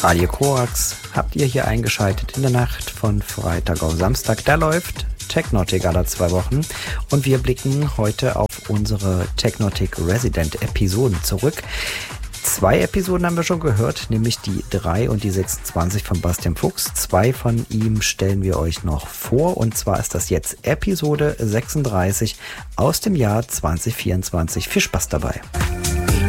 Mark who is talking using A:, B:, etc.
A: Radio Korax habt ihr hier eingeschaltet in der Nacht von Freitag auf Samstag. Da läuft Technotic alle 2 Wochen und wir blicken heute auf unsere Technotic Resident Episoden zurück. 2 Episoden haben wir schon gehört, nämlich die 3 und die 26 von Bastian Fuchs. 2 von ihm stellen wir euch noch vor und zwar ist das jetzt Episode 36 aus dem Jahr 2024. Viel Spaß dabei!